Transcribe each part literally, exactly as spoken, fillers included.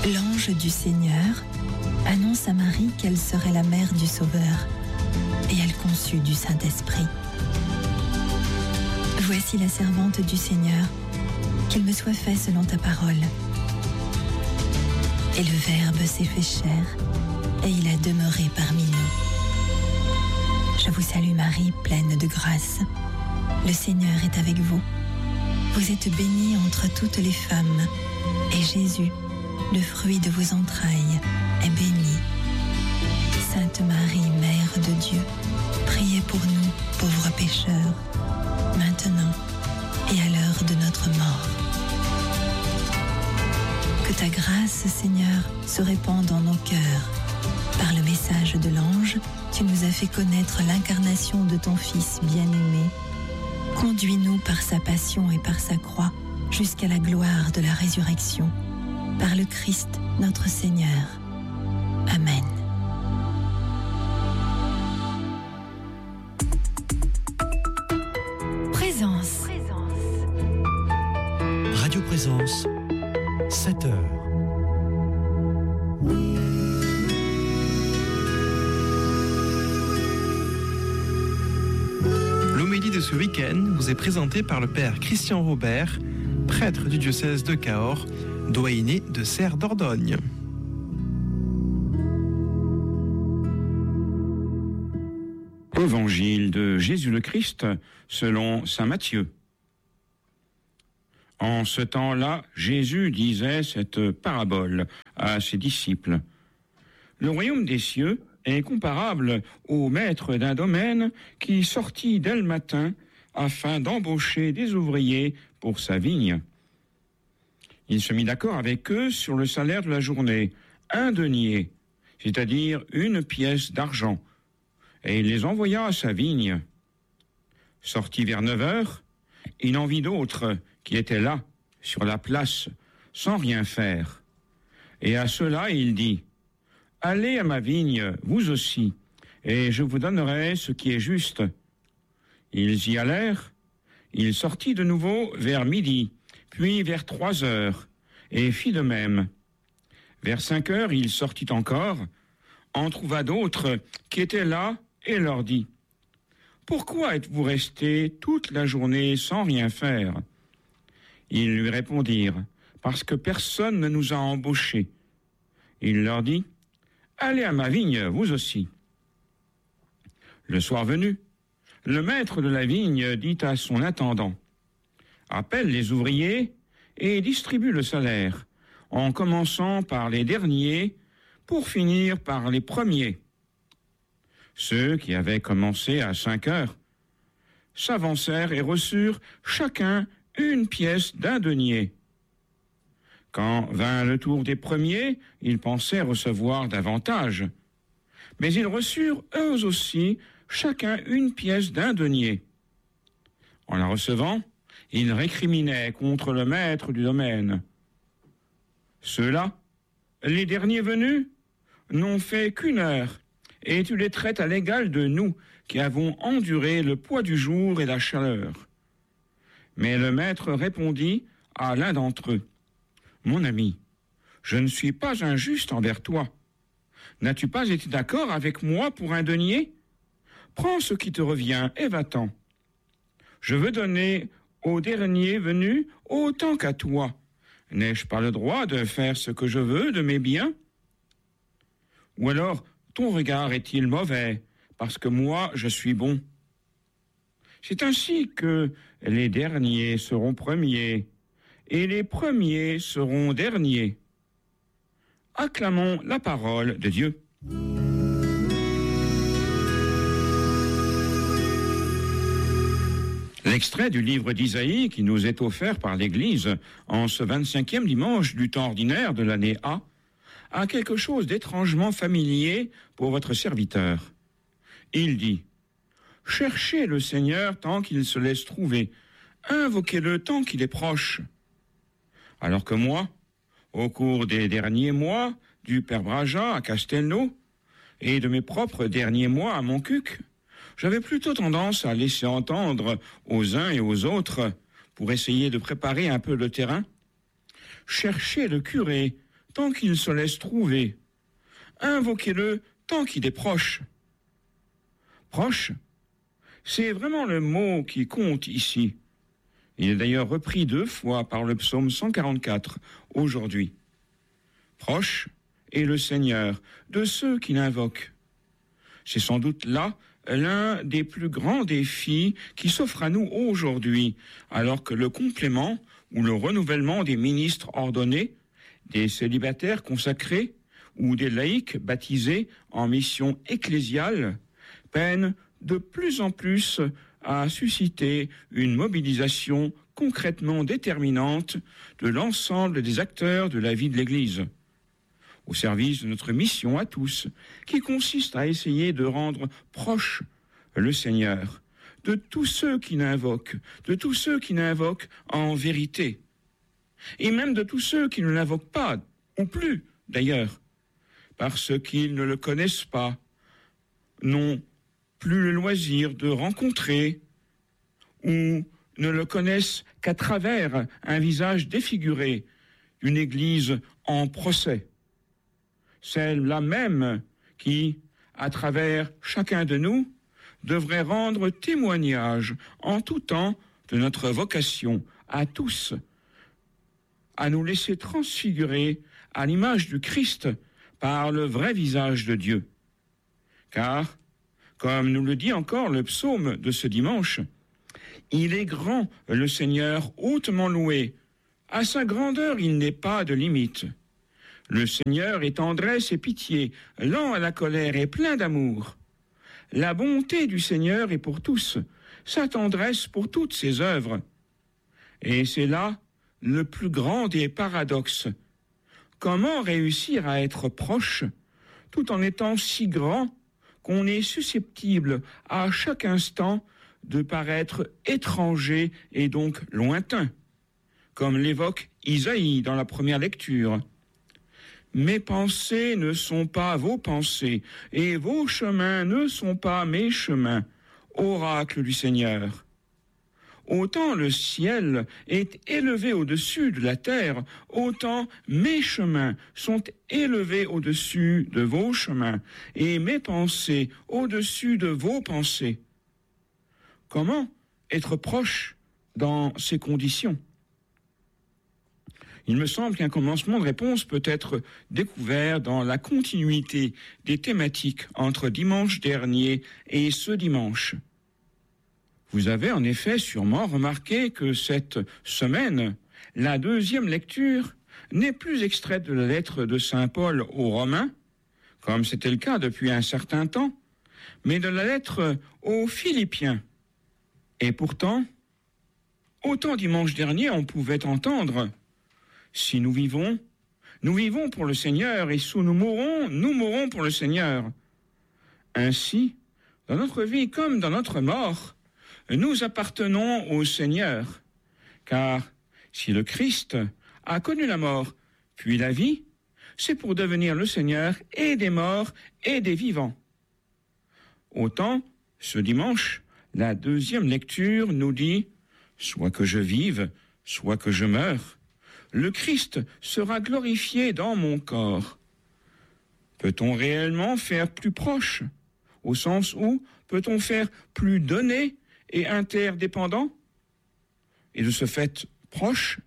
L'ange du Seigneur annonce à Marie qu'elle serait la mère du Sauveur, et elle conçut du Saint-Esprit. Voici la servante du Seigneur, qu'il me soit fait selon ta parole. Et le Verbe s'est fait chair, et il a demeuré parmi nous. Je vous salue Marie, pleine de grâce. Le Seigneur est avec vous. Vous êtes bénie entre toutes les femmes, et Jésus, le fruit de vos entrailles, est béni. Sainte Marie, Mère de Dieu, priez pour nous, pauvres pécheurs, maintenant et à l'heure de notre mort. Que ta grâce, Seigneur, se répande dans nos cœurs. Par le message de l'ange, tu nous as fait connaître l'incarnation de ton Fils bien-aimé. Conduis-nous par sa passion et par sa croix jusqu'à la gloire de la résurrection. Par le Christ, notre Seigneur. Amen. Présence. Radio Présence, sept heures. L'homélie de ce week-end vous est présentée par le Père Christian Robert, prêtre du diocèse de Cahors, doyenné de Serre d'Ordogne. Évangile de Jésus le Christ selon saint Matthieu. En ce temps-là, Jésus disait cette parabole à ses disciples. Le royaume des cieux est comparable au maître d'un domaine qui sortit dès le matin afin d'embaucher des ouvriers pour sa vigne. Il se mit d'accord avec eux sur le salaire de la journée, un denier, c'est-à-dire une pièce d'argent, et il les envoya à sa vigne. Sorti vers neuf heures, il en vit d'autres qui étaient là, sur la place, sans rien faire. Et à ceux-là, il dit, « Allez à ma vigne, vous aussi, et je vous donnerai ce qui est juste. » Ils y allèrent. Il sortit de nouveau vers midi, puis vers trois heures, et fit de même. Vers cinq heures, il sortit encore, en trouva d'autres qui étaient là, et leur dit, « Pourquoi êtes-vous restés toute la journée sans rien faire ?» Ils lui répondirent, « Parce que personne ne nous a embauchés. » Il leur dit, « Allez à ma vigne, vous aussi. » Le soir venu, le maître de la vigne dit à son intendant, « Appelle les ouvriers et distribue le salaire, en commençant par les derniers pour finir par les premiers. » Ceux qui avaient commencé à cinq heures s'avancèrent et reçurent chacun une pièce d'un denier. Quand vint le tour des premiers, ils pensaient recevoir davantage. Mais ils reçurent eux aussi chacun une pièce d'un denier. En la recevant, ils récriminaient contre le maître du domaine. Ceux-là, les derniers venus, n'ont fait qu'une heure, et tu les traites à l'égal de nous, qui avons enduré le poids du jour et la chaleur. Mais le maître répondit à l'un d'entre eux, « Mon ami, je ne suis pas injuste envers toi. N'as-tu pas été d'accord avec moi pour un denier ? Prends ce qui te revient et va-t'en. Je veux donner au dernier venu autant qu'à toi. N'ai-je pas le droit de faire ce que je veux de mes biens ? Ou alors, ton regard est-il mauvais, parce que moi, je suis bon ? C'est ainsi que les derniers seront premiers, et les premiers seront derniers. » Acclamons la parole de Dieu. L'extrait du livre d'Isaïe qui nous est offert par l'Église en ce vingt-cinquième dimanche du temps ordinaire de l'année A a quelque chose d'étrangement familier pour votre serviteur. Il dit « Cherchez le Seigneur tant qu'il se laisse trouver, invoquez-le tant qu'il est proche. » Alors que moi, au cours des derniers mois, du Père Braja à Castelnau, et de mes propres derniers mois à Montcuq, j'avais plutôt tendance à laisser entendre aux uns et aux autres, pour essayer de préparer un peu le terrain, « Cherchez le curé, tant qu'il se laisse trouver. Invoquez-le tant qu'il est proche. Proche, c'est vraiment le mot qui compte ici. Il est d'ailleurs repris deux fois par le psaume cent quarante-quatre, aujourd'hui. Proche est le Seigneur de ceux qui l'invoquent. C'est sans doute là l'un des plus grands défis qui s'offre à nous aujourd'hui, alors que le complément ou le renouvellement des ministres ordonnés, des célibataires consacrés ou des laïcs baptisés en mission ecclésiale peine de plus en plus à susciter une mobilisation concrètement déterminante de l'ensemble des acteurs de la vie de l'Église, au service de notre mission à tous, qui consiste à essayer de rendre proche le Seigneur de tous ceux qui l'invoquent, de tous ceux qui l'invoquent en vérité, et même de tous ceux qui ne l'invoquent pas, ou plus d'ailleurs, parce qu'ils ne le connaissent pas, n'ont plus le loisir de rencontrer, ou ne le connaissent qu'à travers un visage défiguré d'une Église en procès. Celle-là même qui, à travers chacun de nous, devrait rendre témoignage en tout temps de notre vocation à tous, à nous laisser transfigurer à l'image du Christ par le vrai visage de Dieu. Car, comme nous le dit encore le psaume de ce dimanche, il est grand, le Seigneur, hautement loué. À sa grandeur, il n'est pas de limite. Le Seigneur est tendresse et pitié, lent à la colère et plein d'amour. La bonté du Seigneur est pour tous, sa tendresse pour toutes ses œuvres. Et c'est là le plus grand des paradoxes. Comment réussir à être proche, tout en étant si grand qu'on est susceptible à chaque instant de paraître étranger et donc lointain, comme l'évoque Isaïe dans la première lecture. Mes pensées ne sont pas vos pensées, et vos chemins ne sont pas mes chemins, oracle du Seigneur. Autant le ciel est élevé au-dessus de la terre, autant mes chemins sont élevés au-dessus de vos chemins, et mes pensées au-dessus de vos pensées. Comment être proche dans ces conditions ? Il me semble qu'un commencement de réponse peut être découvert dans la continuité des thématiques entre dimanche dernier et ce dimanche. Vous avez en effet sûrement remarqué que cette semaine, la deuxième lecture n'est plus extraite de la lettre de saint Paul aux Romains, comme c'était le cas depuis un certain temps, mais de la lettre aux Philippiens. Et pourtant, autant dimanche dernier on pouvait entendre « Si nous vivons, nous vivons pour le Seigneur, et si nous mourons, nous mourons pour le Seigneur. » Ainsi, dans notre vie comme dans notre mort, nous appartenons au Seigneur. Car si le Christ a connu la mort, puis la vie, c'est pour devenir le Seigneur et des morts et des vivants. Autant, ce dimanche, la deuxième lecture nous dit « Soit que je vive, soit que je meure, le Christ sera glorifié dans mon corps. » Peut-on réellement faire plus proche, au sens où peut-on faire plus donné et interdépendant, et de ce fait proche?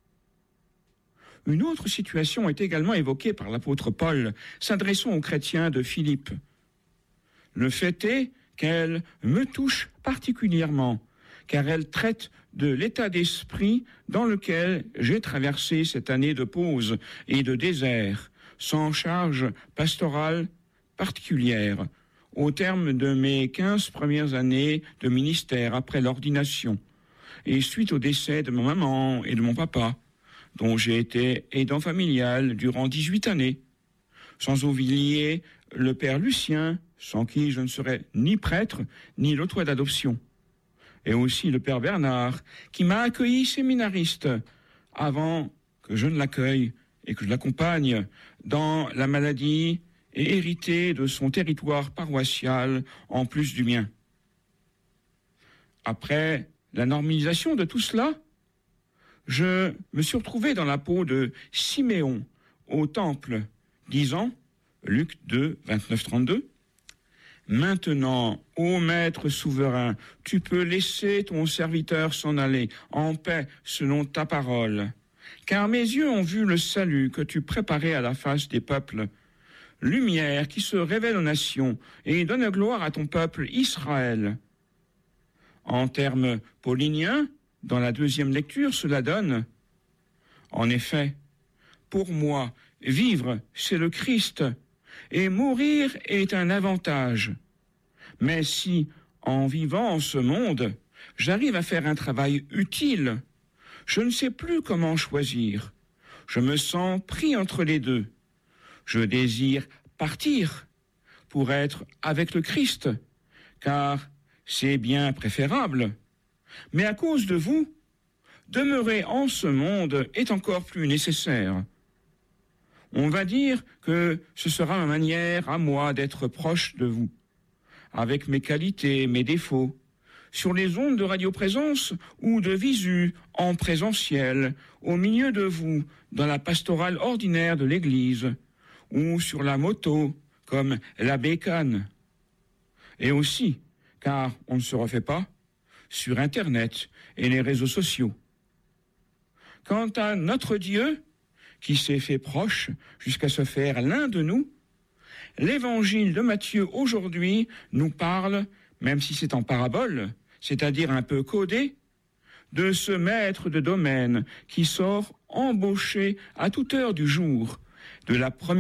Une autre situation est également évoquée par l'apôtre Paul, s'adressant aux chrétiens de Philippe. Le fait est qu'elle me touche particulièrement, car elle traite de l'état d'esprit dans lequel j'ai traversé cette année de pause et de désert, sans charge pastorale particulière, au terme de mes quinze premières années de ministère après l'ordination, et suite au décès de ma maman et de mon papa, dont j'ai été aidant familial durant dix-huit années, sans oublier le père Lucien, sans qui je ne serais ni prêtre ni lotois d'adoption, et aussi le père Bernard, qui m'a accueilli séminariste avant que je ne l'accueille et que je l'accompagne dans la maladie et hérité de son territoire paroissial en plus du mien. Après la normalisation de tout cela, je me suis retrouvé dans la peau de Siméon, au temple, disant, Luc deux, vingt-neuf trente-deux, « Maintenant, ô Maître souverain, tu peux laisser ton serviteur s'en aller en paix selon ta parole. Car mes yeux ont vu le salut que tu préparais à la face des peuples, lumière qui se révèle aux nations et donne gloire à ton peuple Israël. » En termes pauliniens, dans la deuxième lecture, cela donne « En effet, pour moi, vivre, c'est le Christ, et mourir est un avantage. Mais si, en vivant en ce monde, j'arrive à faire un travail utile, je ne sais plus comment choisir. Je me sens pris entre les deux. Je désire partir pour être avec le Christ, car c'est bien préférable. Mais à cause de vous, demeurer en ce monde est encore plus nécessaire. On va dire que ce sera ma manière à moi d'être proche de vous, avec mes qualités, mes défauts, sur les ondes de radioprésence ou de visu en présentiel, au milieu de vous, dans la pastorale ordinaire de l'Église, ou sur la moto, comme l'abbé Kahn. Et aussi, car on ne se refait pas, sur Internet et les réseaux sociaux. Quant à notre Dieu, qui s'est fait proche jusqu'à se faire l'un de nous, l'évangile de Matthieu aujourd'hui nous parle, même si c'est en parabole, c'est-à-dire un peu codé, de ce maître de domaine qui sort embauché à toute heure du jour, de la première